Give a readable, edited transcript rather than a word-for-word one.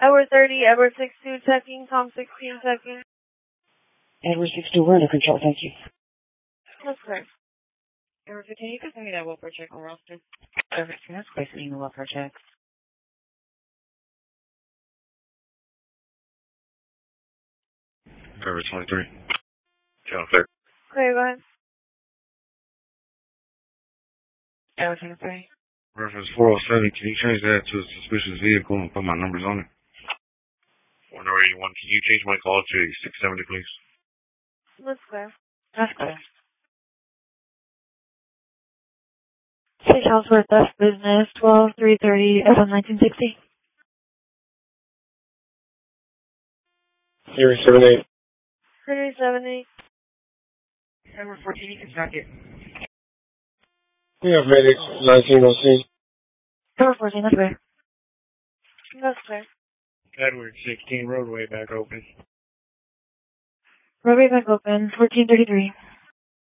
Edward 30, Edward 62 checking, Tom 16 checking. Edward 62, we're under control, thank you. That's correct. Edward 15, you can send me that welfare check on roster. Edward 15, that's great, sending the welfare check. Edward 23. Channel 6. Okay, go ahead. Edward 23. Reference 407, can you change that to a suspicious vehicle and put my numbers on it? 1081, can you change my call to 670, please? That's clear. That's clear. State Houseworth F Business 12330 FM 1960. Series 78. Series 78. Edward 14, you can track it. We have medics 1906. Edward 14, that's clear. That's clear. Edward 16, roadway back open. Roadway back open, 1433.